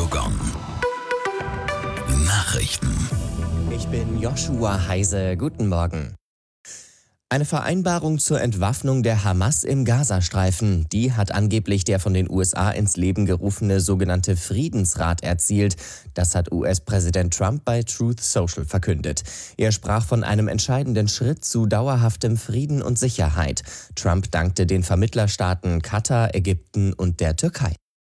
Gong. Nachrichten. Ich bin Joshua Heise. Guten Morgen. Eine Vereinbarung zur Entwaffnung der Hamas im Gazastreifen, die hat angeblich der von den USA ins Leben gerufene sogenannte Friedensrat erzielt. Das hat US-Präsident Trump bei Truth Social verkündet. Er sprach von einem entscheidenden Schritt zu dauerhaftem Frieden und Sicherheit. Trump dankte den Vermittlerstaaten Katar, Ägypten und der Türkei.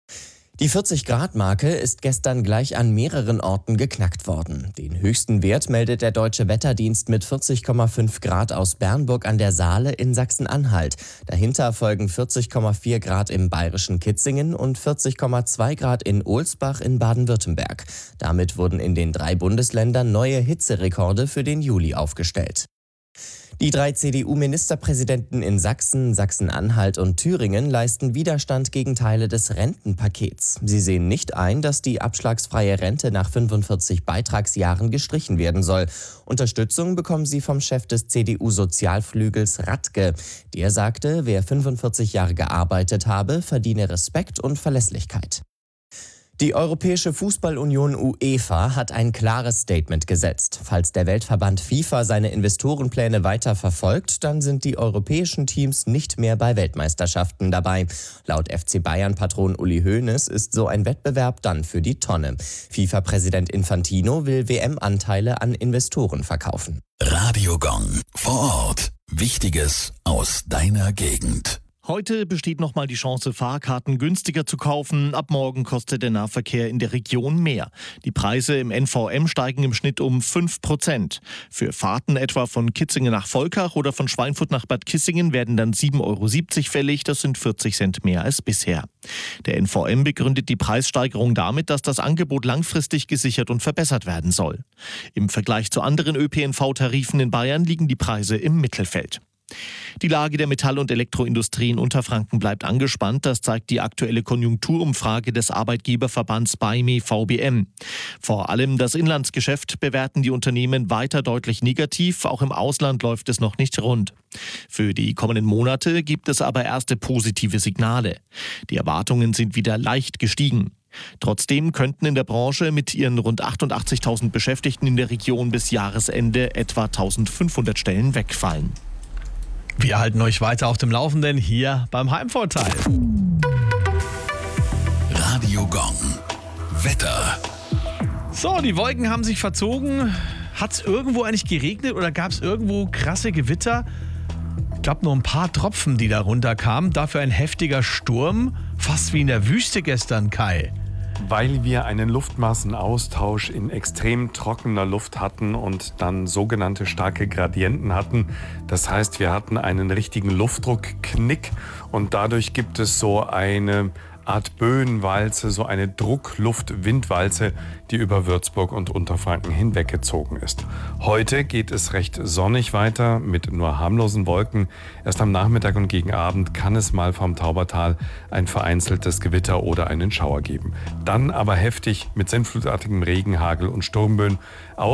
Die 40-Grad-Marke ist gestern gleich an mehreren Orten geknackt worden. Den höchsten Wert meldet der Deutsche Wetterdienst mit 40,5 Grad aus Bernburg an der Saale in Sachsen-Anhalt. Dahinter folgen 40,4 Grad im bayerischen Kitzingen und 40,2 Grad in Ohlsbach in Baden-Württemberg. Damit wurden in den 3 Bundesländern neue Hitzerekorde für den Juli aufgestellt. Die 3 CDU-Ministerpräsidenten in Sachsen, Sachsen-Anhalt und Thüringen leisten Widerstand gegen Teile des Rentenpakets. Sie sehen nicht ein, dass die abschlagsfreie Rente nach 45 Beitragsjahren gestrichen werden soll. Unterstützung bekommen sie vom Chef des CDU-Sozialflügels Radke. Der sagte, wer 45 Jahre gearbeitet habe, verdiene Respekt und Verlässlichkeit. Die Europäische Fußballunion UEFA hat ein klares Statement gesetzt. Falls der Weltverband FIFA seine Investorenpläne weiter verfolgt, dann sind die europäischen Teams nicht mehr bei Weltmeisterschaften dabei. Laut FC Bayern-Patron Uli Hoeneß ist so ein Wettbewerb dann für die Tonne. FIFA-Präsident Infantino will WM-Anteile an Investoren verkaufen. Radio Gong. Vor Ort. Wichtiges aus deiner Gegend. Heute besteht nochmal die Chance, Fahrkarten günstiger zu kaufen. Ab morgen kostet der Nahverkehr in der Region mehr. Die Preise im NVM steigen im Schnitt um 5%. Für Fahrten etwa von Kitzingen nach Volkach oder von Schweinfurt nach Bad Kissingen werden dann 7,70 € fällig. Das sind 40 Cent mehr als bisher. Der NVM begründet die Preissteigerung damit, dass das Angebot langfristig gesichert und verbessert werden soll. Im Vergleich zu anderen ÖPNV-Tarifen in Bayern liegen die Preise im Mittelfeld. Die Lage der Metall- und Elektroindustrie in Unterfranken bleibt angespannt. Das zeigt die aktuelle Konjunkturumfrage des Arbeitgeberverbands BAIME VBM. Vor allem das Inlandsgeschäft bewerten die Unternehmen weiter deutlich negativ. Auch im Ausland läuft es noch nicht rund. Für die kommenden Monate gibt es aber erste positive Signale. Die Erwartungen sind wieder leicht gestiegen. Trotzdem könnten in der Branche mit ihren rund 88.000 Beschäftigten in der Region bis Jahresende etwa 1.500 Stellen wegfallen. Wir halten euch weiter auf dem Laufenden hier beim Heimvorteil. Radio Gong. Wetter. So, die Wolken haben sich verzogen. Hat es irgendwo eigentlich geregnet oder gab es irgendwo krasse Gewitter? Ich glaube, nur ein paar Tropfen, die da runterkamen. Dafür ein heftiger Sturm, fast wie in der Wüste gestern, Kai. Weil wir einen Luftmassenaustausch in extrem trockener Luft hatten und dann sogenannte starke Gradienten hatten. Das heißt, wir hatten einen richtigen Luftdruckknick und dadurch gibt es so eine Art Böenwalze, so eine Druckluft-Windwalze, die über Würzburg und Unterfranken hinweggezogen ist. Heute geht es recht sonnig weiter mit nur harmlosen Wolken. Erst am Nachmittag und gegen Abend kann es mal vom Taubertal ein vereinzeltes Gewitter oder einen Schauer geben. Dann aber heftig mit sinnflutartigem Regen, Hagel und Sturmböen.